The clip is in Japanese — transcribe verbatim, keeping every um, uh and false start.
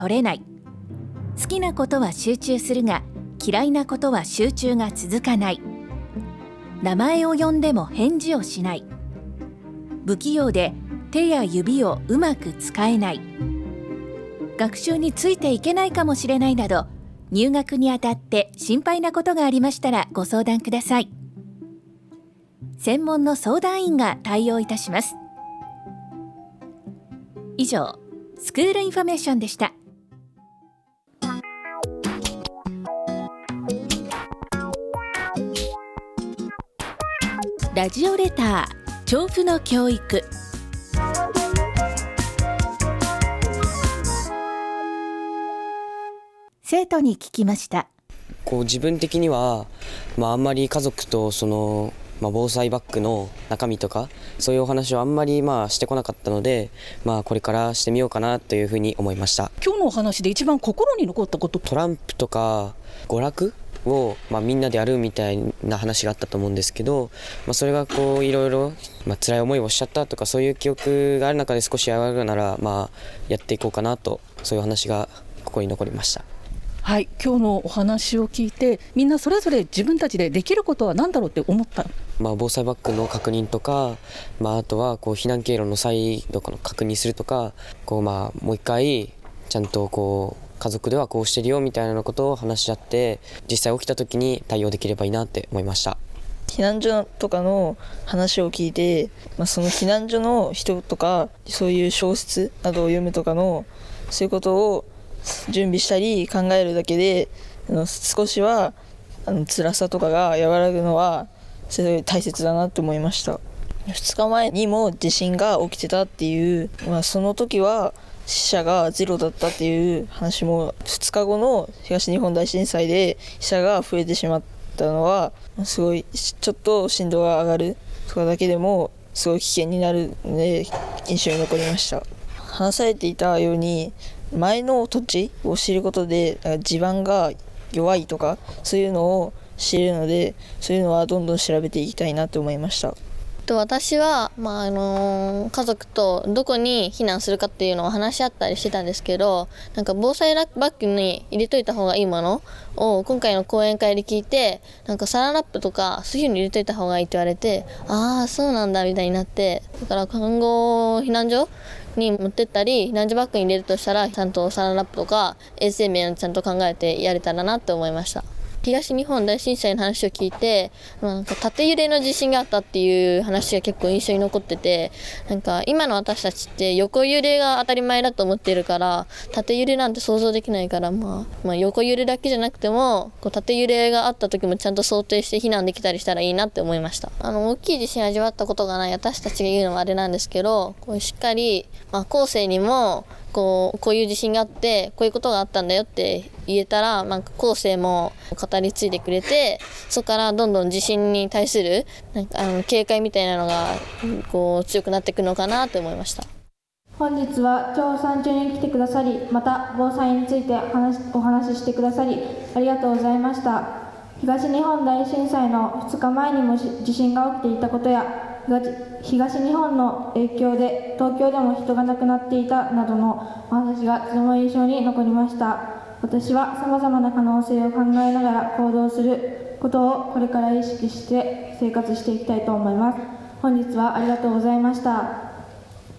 取れない。好きなことは集中するが、嫌いなことは集中が続かない。名前を呼んでも返事をしない。不器用で手や指をうまく使えない。学習についていけないかもしれないなど、入学にあたって心配なことがありましたらご相談ください。専門の相談員が対応いたします。以上、スクールインフォメーションでした。ラジオレター、調布の教育。生徒に聞きました。 こう自分的には、まあ、あんまり家族とその、まあ、防災バッグの中身とかそういうお話をあんまりまあしてこなかったので、まあ、これからしてみようかなというふうに思いました。 今日のお話で一番心に残ったこと、 トランプとか娯楽を、まあ、みんなでやるみたいな話があったと思うんですけど、まあ、それがこういろいろ、まあ、辛い思いをしちゃったとかそういう記憶がある中で少し和らぐなら、まあ、やっていこうかなと、そういう話が心に残りました。 はい、今日のお話を聞いてみんなそれぞれ自分たちでできることは何だろうって思った。 まあ、防災バッグの確認とか、まあ、あとはこう避難経路の再度の確認するとか、こうまあもう一回ちゃんとこう家族ではこうしてるよみたいなことを話し合って実際起きた時に対応できればいいなって思いました。 避難所とかの話を聞いて、まあ、その避難所の人とかそういう小説などを読むとかのそういうことを準備したり考えるだけであの少しはあの辛さとかが和らぐのはすごい大切だなと思いました。ふつかまえにも地震が起きてたっていう、まあ、その時は死者がゼロだったっていう話もふつかごの東日本大震災で死者が増えてしまったのはすごいちょっと震度が上がるとかだけでもすごい危険になるので印象に残りました。話されていたように前の土地を知ることで地盤が弱いとかそういうのを知れるので、そういうのはどんどん調べていきたいなと思いました。 私は、まああのー、家族とどこに避難するかっていうのを話し合ったりしてたんですけど、なんか防災バッグに入れといた方がいいものを今回の講演会で聞いて、なんかサランラップとかそういうのに入れといた方がいいって言われて、ああそうなんだみたいになって、だから看護避難所に持ってったり避難所バッグに入れるとしたらちゃんとサランラップとか衛生面をちゃんと考えてやれたらなって思いました。東日本大震災の話を聞いて、なんか縦揺れの地震があったっていう話が結構印象に残ってて、なんか今の私たちって横揺れが当たり前だと思ってるから縦揺れなんて想像できないから、まあ、まあ横揺れだけじゃなくてもこう縦揺れがあった時もちゃんと想定して避難できたりしたらいいなって思いました。あの大きい地震を味わったことがない私たちが言うのはあれなんですけど、こうしっかり、まあ、後世にもこう、こういう地震があってこういうことがあったんだよって言えたら、なんか後世も語り継いでくれて、そこからどんどん地震に対するなんかあの警戒みたいなのがこう強くなっていくのかなと思いました。 本日は調査中に来てくださり、また防災について話お話ししてくださりありがとうございました。東日本大震災のふつかまえにも地震が起きていたことや、東日本の影響で東京でも人が亡くなっていたなどのお話がとても印象に残りました。私はさまざまな可能性を考えながら行動することをこれから意識して生活していきたいと思います。本日はありがとうございました。